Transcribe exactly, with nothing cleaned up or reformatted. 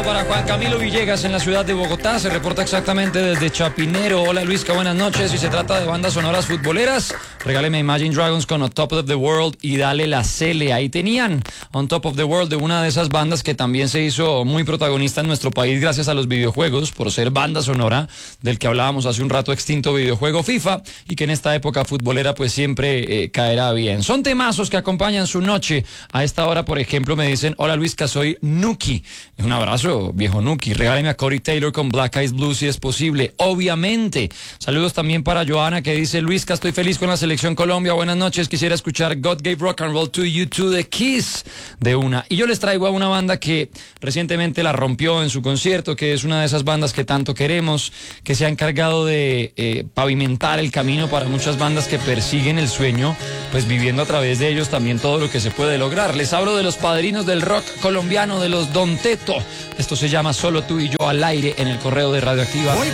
abrazo para Juan Camilo Villegas en la ciudad de Bogotá. Se reporta exactamente desde Chapinero. Hola Luisca, buenas noches. Si se trata de bandas sonoras futboleras, regáleme Imagine Dragons con On Top of the World y dale la cele. Ahí tenían On Top of the World, de una de esas bandas que también se hizo muy protagonista en nuestro país gracias a los videojuegos, por ser banda sonora del que hablábamos hace un rato, extinto videojuego FIFA, y que en esta época futbolera pues siempre eh, caerá bien. Son temazos que acompañan su noche. A esta hora, por ejemplo, me dicen: hola Luisca, soy Nuki. Un abrazo, viejo Nuki. Regáleme a Corey Taylor con Black Eyed Blue si es posible, obviamente. Saludos también para Joana, que dice: Luisca, estoy feliz con la selección Colombia. Buenas noches, quisiera escuchar God Gave Rock and Roll to You to the Kiss de una. Y yo les traigo a una banda que recientemente la rompió en su concierto, que es una de esas bandas que tanto queremos, que se ha encargado de eh, pavimentar el camino para muchas bandas que persiguen el sueño, pues viviendo a través de ellos también todo lo que se puede lograr. Les hablo de los padrinos del rock colombiano, de los Don Teto. Esto se llama Solo tú y yo al aire en el correo de Radioactiva.